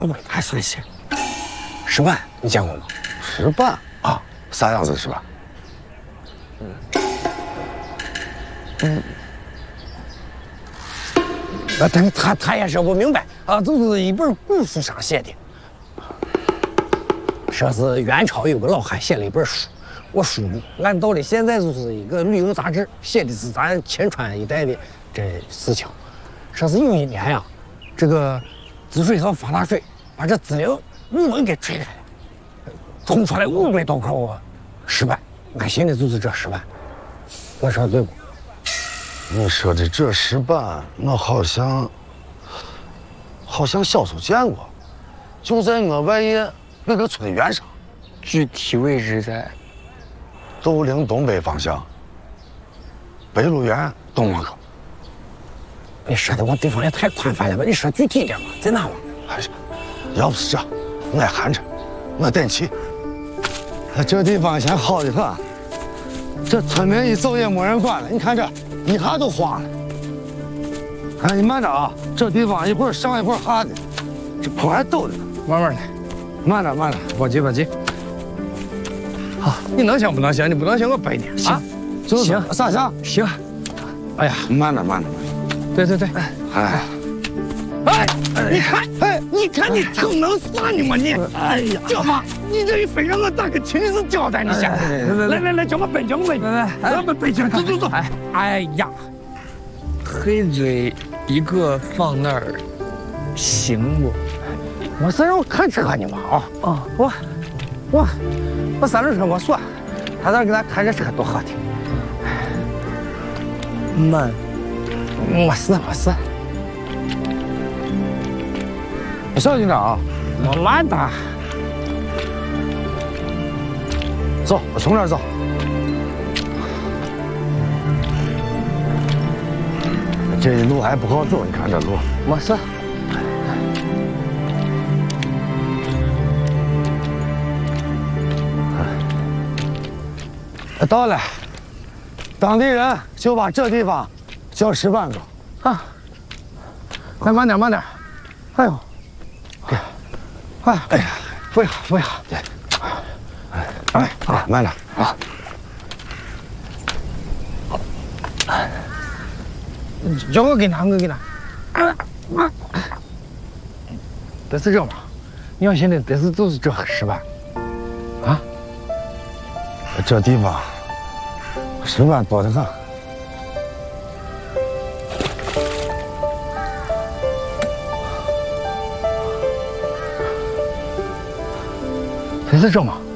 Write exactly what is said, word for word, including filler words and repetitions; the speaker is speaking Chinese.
嗯，还算行。石板你见过吗？ 石板啊，啥样子的石板？ 嗯嗯。啊，他他他也说不明白啊，就是一本故事上写的，说是元朝有个老汉写了一本书，我书按道理现在就是一个旅游杂志，写的是咱秦川一带的这事情。说是有一年呀，这个治水厂发大水，把这支流五门给吹开了，冲出来五百多口石板，俺寻的就是这石板，我说对不？ 你说的这石板，我好像好像小时候见过，就在我外爷那个村园上。 具体位置在豆陵东北方向，北鹿园东门口。 你说的我地方也太宽泛了吧？你说具体点嘛，在哪嘛？ 哎呀，要不是这，我含着，我带你去。这地方现好的很，这村民一走也没人管了。你看这。一下都慌了，哎，你慢点啊！这地方一会儿上一会儿下的，这坡还陡的呢。 慢慢来， 慢点，慢点， 别急别急。好，你能行不能行？你不能行，我背你。 行，行，上下行。哎呀， 慢点，慢点，慢点。 对对对。 哎， 哎，你看，哎，你看你挺能算的嘛你。哎呀，这嘛，你这非让我打个亲自交代你先。来来来，叫我背，叫我背。来来，我们背起来，走走走。哎，哎呀， 黑嘴一个放那儿，行不？ 我是让我看车呢嘛啊。哦，我我我三轮车我锁，他那给他看这车多好听。 慢， 没事没事。 小心点啊！ 我慢的。 走，我从这儿走。这一路还不好走，你看这路。 没事。 到了，当地人就把这地方叫石板沟。 啊，来慢点慢点。哎呦。哎，哎呀，不要不要，对， 哎哎啊，慢点啊！ 叫我给拿，我给拿。这是这嘛？你要现在这是就是这石板，啊？ 这地方石板多得很。 这是这嘛？